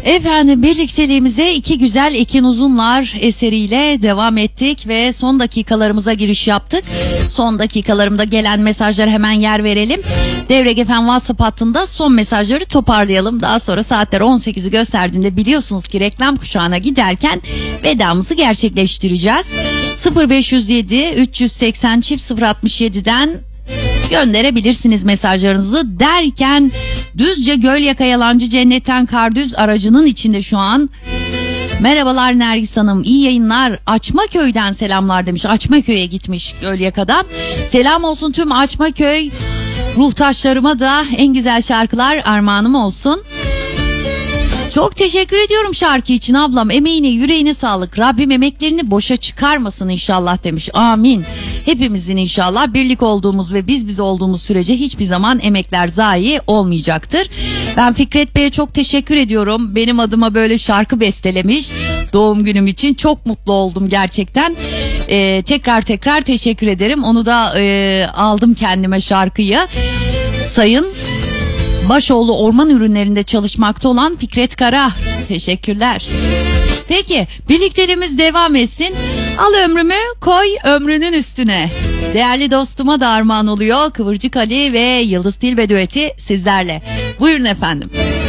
Efendim, birlikteliğimize iki güzel Ekin Uzunlar eseriyle devam ettik ve son dakikalarımıza giriş yaptık. Son dakikalarımda gelen mesajlara hemen yer verelim. Devrek Efendim WhatsApp hattında son mesajları toparlayalım. Daha sonra saatler 18'i gösterdiğinde biliyorsunuz ki reklam kuşağına giderken vedamızı gerçekleştireceğiz. 0507 380 çift 067'den gönderebilirsiniz mesajlarınızı derken Düzce Gölyaka Yalancı Cennetten Kardüz aracının içinde şu an. Merhabalar Nergis Hanım, iyi yayınlar. Açmaköy'den selamlar demiş. Açmaköy'e gitmiş Gölyaka'dan. Selam olsun tüm Açmaköy ruhtaşlarıma da en güzel şarkılar armağanım olsun. Çok teşekkür ediyorum şarkı için ablam. Emeğine yüreğine sağlık. Rabbim emeklerini boşa çıkarmasın inşallah demiş. Amin. Hepimizin inşallah birlik olduğumuz ve biz olduğumuz sürece hiçbir zaman emekler zayi olmayacaktır. Ben Fikret Bey'e çok teşekkür ediyorum. Benim adıma böyle şarkı bestelemiş. Doğum günüm için çok mutlu oldum gerçekten. Tekrar teşekkür ederim. Onu da aldım kendime şarkıyı. Sayın Başoğlu Orman Ürünlerinde çalışmakta olan Fikret Kara. Teşekkürler. Peki, birlikteliğimiz devam etsin. Al ömrümü koy ömrünün üstüne. Değerli dostuma da armağan oluyor. Kıvırcık Ali ve Yıldız Tilbe düeti sizlerle. Buyurun efendim.